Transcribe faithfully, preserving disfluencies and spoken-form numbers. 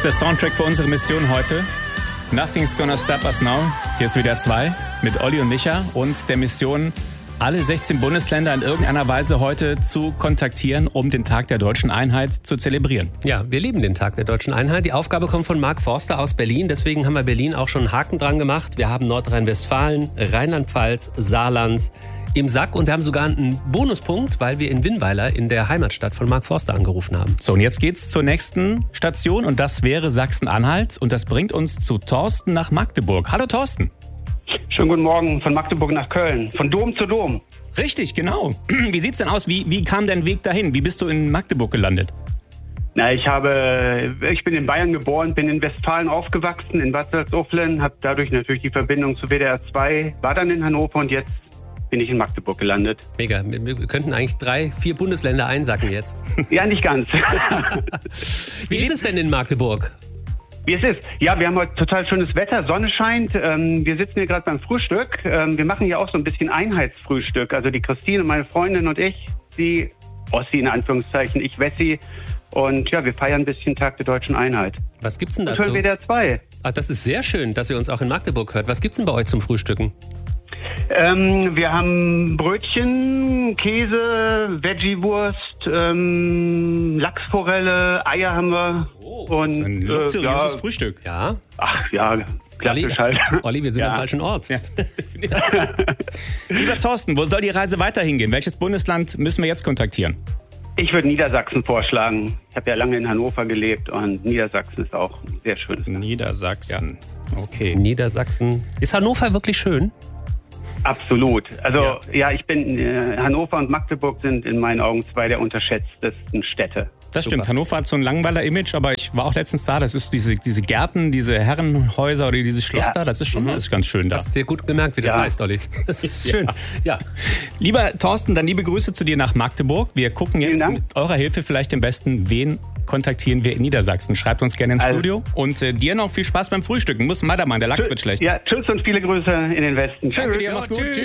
der Soundtrack für unsere Mission heute. Nothing's Gonna Stop Us Now. Hier ist W D R zwei mit Olli und Micha und der Mission, alle sechzehn Bundesländer in irgendeiner Weise heute zu kontaktieren, um den Tag der deutschen Einheit zu zelebrieren. Ja, wir lieben den Tag der deutschen Einheit. Die Aufgabe kommt von Marc Forster aus Berlin. Deswegen haben wir Berlin auch schon einen Haken dran gemacht. Wir haben Nordrhein-Westfalen, Rheinland-Pfalz, Saarland im Sack und wir haben sogar einen Bonuspunkt, weil wir in Winnweiler in der Heimatstadt von Marc Forster angerufen haben. So, und jetzt geht's zur nächsten Station und das wäre Sachsen-Anhalt und das bringt uns zu Thorsten nach Magdeburg. Hallo Thorsten. Schönen guten Morgen von Magdeburg nach Köln, von Dom zu Dom. Richtig, genau. Wie sieht's denn aus? Wie, wie kam dein Weg dahin? Wie bist du in Magdeburg gelandet? Na, ich habe, ich bin in Bayern geboren, bin in Westfalen aufgewachsen, in Bad Salzuflen, habe dadurch natürlich die Verbindung zu W D R zwei, war dann in Hannover und jetzt bin ich in Magdeburg gelandet. Mega, wir könnten eigentlich drei, vier Bundesländer einsacken jetzt. Ja, nicht ganz. Wie ist es denn in Magdeburg? Wie es ist? Ja, wir haben heute total schönes Wetter, Sonne scheint. Ähm, wir sitzen hier gerade beim Frühstück. Ähm, wir machen hier auch so ein bisschen Einheitsfrühstück. Also die Christine, meine Freundin und ich, sie, Ossi in Anführungszeichen, ich Wessi. Und ja, wir feiern ein bisschen Tag der deutschen Einheit. Was gibt's denn dazu? dazu? Für W D R zwei. Ach, das ist sehr schön, dass ihr uns auch in Magdeburg hört. Was gibt's denn bei euch zum Frühstücken? Ähm, wir haben Brötchen, Käse, Veggie-Wurst, ähm, Lachsforelle, Eier haben wir. Oh, und, das ist ein luxuriöses äh, ja, Frühstück. Ja. Ach ja, klassisch Olli, halt. Olli, wir sind ja. am falschen Ort. Ja. Lieber Thorsten, wo soll die Reise weiter hingehen? Welches Bundesland müssen wir jetzt kontaktieren? Ich würde Niedersachsen vorschlagen. Ich habe ja lange in Hannover gelebt und Niedersachsen ist auch ein sehr schönes Land. Niedersachsen, okay. Niedersachsen. Ist Hannover wirklich schön? Absolut. Also Ja. ja, ich bin, äh, Hannover und Magdeburg sind in meinen Augen zwei der unterschätztesten Städte. Das Super. stimmt. Hannover hat so ein Langweiler-Image, aber ich war auch letztens da. Das ist diese, diese Gärten, diese Herrenhäuser oder dieses Schloss Ja. da. Das ist schon das ist ganz schön da. Hast dir gut gemerkt, wie das Ja. heißt, Olli. Das ist schön. Ja. Lieber Thorsten, dann liebe Grüße zu dir nach Magdeburg. Wir gucken jetzt Vielen Dank. mit eurer Hilfe vielleicht am besten, wen kontaktieren wir in Niedersachsen. Schreibt uns gerne ins Also- Studio und äh, dir noch viel Spaß beim Frühstücken. Muss weitermachen, der Lachs wird schlecht. Ja, tschüss und viele Grüße in den Westen. Tschüss. Danke dir, mach's gut. Tschüss.